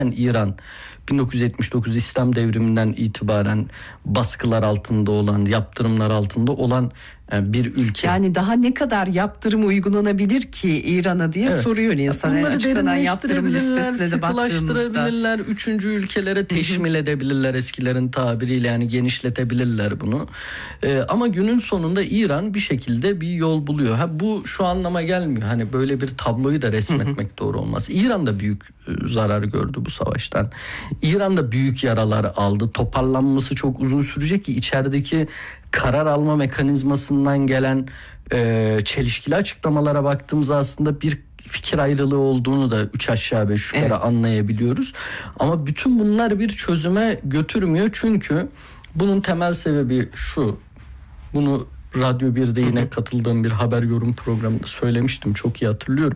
İran 1979 İslam devriminden itibaren baskılar altında olan, yaptırımlar altında olan bir ülke. Yani daha ne kadar yaptırım uygulanabilir ki İran'a diye soruyor insan. Bunları açıklanan yaptırım listesine de baktığımızda. Sıkılaştırabilirler, üçüncü ülkelere teşmil edebilirler, eskilerin tabiriyle, yani genişletebilirler bunu. Ama günün sonunda İran bir şekilde bir yol buluyor. Bu şu anlama gelmiyor. Hani böyle bir tabloyu da resmetmek doğru olmaz. İran da büyük zarar gördü bu savaştan. İran da büyük yaralar aldı. Toparlanması çok uzun sürecek ki içerideki karar alma mekanizmasından gelen çelişkili açıklamalara baktığımızda aslında bir fikir ayrılığı olduğunu da 3 aşağı 5 yukarı anlayabiliyoruz. Ama bütün bunlar bir çözüme götürmüyor. Çünkü bunun temel sebebi şu. Bunu Radyo 1'de yine katıldığım bir haber yorum programında söylemiştim. Çok iyi hatırlıyorum.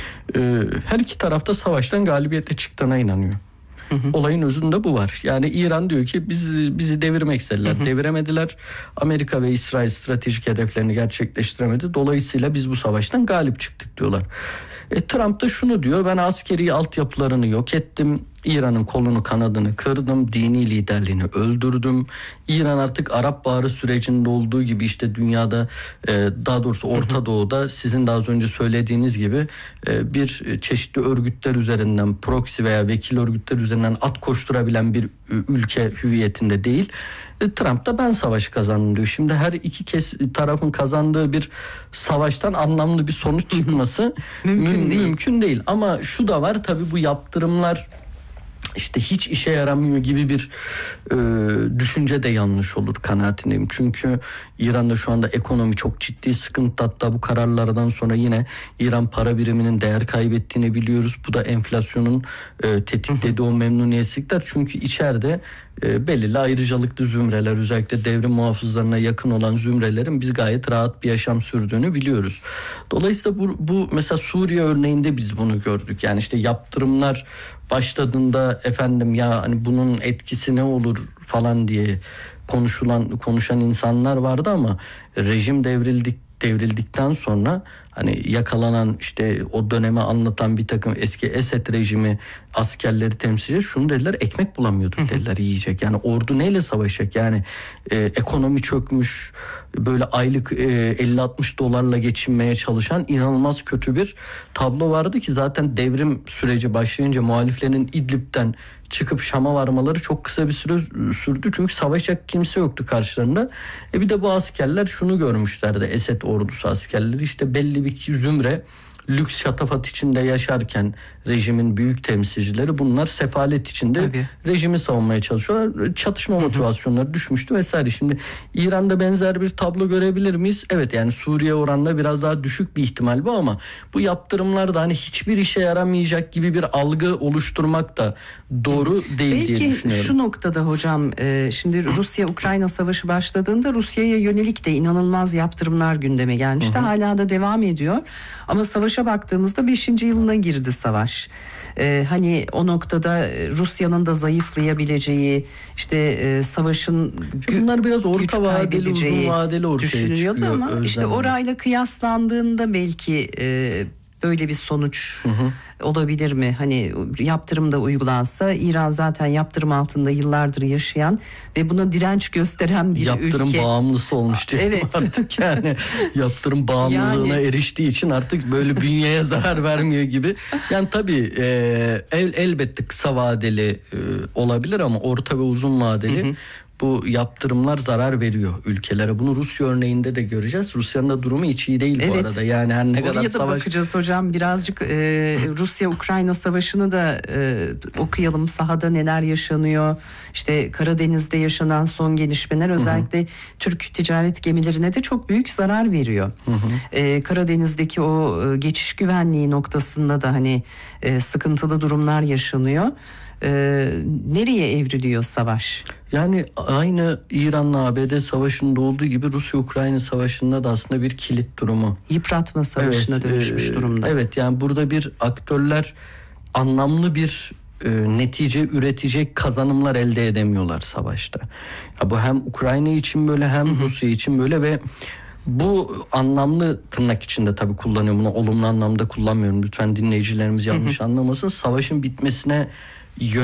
Her iki tarafta savaştan galibiyetle çıktığına inanıyor. Olayın özünde bu var. Yani İran diyor ki bizi devirmek istediler. Deviremediler. Amerika ve İsrail stratejik hedeflerini gerçekleştiremedi. Dolayısıyla biz bu savaştan galip çıktık diyorlar. Trump da şunu diyor: ben askeri altyapılarını yok ettim. İran'ın kolunu kanadını kırdım. Dini liderliğini öldürdüm. İran artık Arap Baharı sürecinde olduğu gibi işte dünyada, daha doğrusu Orta Doğu'da sizin daha az önce söylediğiniz gibi bir çeşitli örgütler üzerinden, proxy veya vekil örgütler üzerinden at koşturabilen bir ülke hüviyetinde değil. Trump da ben savaşı kazandım diyor. Şimdi her iki tarafın kazandığı bir savaştan anlamlı bir sonuç çıkması mümkün değil. Ama şu da var tabii, bu yaptırımlar işte hiç işe yaramıyor gibi bir düşünce de yanlış olur kanaatindeyim. Çünkü İran'da şu anda ekonomi çok ciddi sıkıntı. Hatta bu kararlardan sonra yine İran para biriminin değer kaybettiğini biliyoruz. Bu da enflasyonun tetiklediği o memnuniyetsizlikler. Çünkü içeride belirli ayrıcalıklı zümreler, özellikle devrim muhafızlarına yakın olan zümrelerin biz gayet rahat bir yaşam sürdüğünü biliyoruz. Dolayısıyla bu mesela Suriye örneğinde biz bunu gördük. Yani işte yaptırımlar başladığında efendim ya hani bunun etkisi ne olur falan diye konuşan insanlar vardı ama rejim devrildikten sonra hani yakalanan, işte o dönemi anlatan bir takım eski Esed rejimi askerleri, temsilcileri şunu dediler: ekmek bulamıyorduk dediler yiyecek. Yani ordu neyle savaşacak? Yani ekonomi çökmüş, böyle aylık 50-60 dolarla geçinmeye çalışan inanılmaz kötü bir tablo vardı ki zaten devrim süreci başlayınca muhaliflerin İdlib'den çıkıp Şam'a varmaları çok kısa bir süre sürdü. Çünkü savaşacak kimse yoktu karşılarında. Bir de bu askerler şunu görmüşlerdi, Esed ordusu askerleri, işte belli bir zümre lüks şatafat içinde yaşarken rejimin büyük temsilcileri, bunlar sefalet içinde rejimi savunmaya çalışıyorlar. Çatışma motivasyonları düşmüştü vesaire. Şimdi İran'da benzer bir tablo görebilir miyiz? Evet, yani Suriye oranla biraz daha düşük bir ihtimal bu ama bu yaptırımlar da hani hiçbir işe yaramayacak gibi bir algı oluşturmak da doğru değil diye düşünüyorum. Belki şu noktada hocam, şimdi Rusya-Ukrayna savaşı başladığında Rusya'ya yönelik de inanılmaz yaptırımlar gündeme gelmişti. Hala da devam ediyor. Ama savaşa baktığımızda 5. yılına girdi savaş. Hani o noktada Rusya'nın da zayıflayabileceği, işte savaşın bunlar biraz orta vadeli, uzun vadeli ortaya düşünülüyordu çıkıyor. Ama işte orayla kıyaslandığında belki böyle bir sonuç olabilir mi? Hani yaptırım da uygulansa, İran zaten yaptırım altında yıllardır yaşayan ve buna direnç gösteren bir ülke. Yaptırım bağımlısı olmuş diye evet. artık yani yaptırım bağımlılığına eriştiği için artık böyle bünyeye zarar vermiyor gibi. Yani tabii elbette kısa vadeli olabilir ama orta ve uzun vadeli bu yaptırımlar zarar veriyor ülkelere. Bunu Rusya örneğinde de göreceğiz. Rusya'nın da durumu hiç iyi değil bu arada. Yani her ne kadar savaş... bakacağız hocam. Birazcık Rusya-Ukrayna savaşını da okuyalım. Sahada neler yaşanıyor? İşte Karadeniz'de yaşanan son gelişmeler özellikle Türk ticaret gemilerine de çok büyük zarar veriyor. Karadeniz'deki o geçiş güvenliği noktasında da hani sıkıntılı durumlar yaşanıyor. Nereye evriliyor savaş? Yani aynı İran'la ABD savaşında olduğu gibi Rusya-Ukrayna savaşında da aslında bir kilit durumu. Yıpratma savaşına dönüşmüş durumda. Evet, yani burada bir aktörler anlamlı bir netice üretecek kazanımlar elde edemiyorlar savaşta. Ya bu hem Ukrayna için böyle hem Rusya için böyle ve bu anlamlı, tırnak içinde tabii kullanıyorum bunu, olumlu anlamda kullanmıyorum. Lütfen dinleyicilerimiz yanlış anlamasın. Savaşın bitmesine yön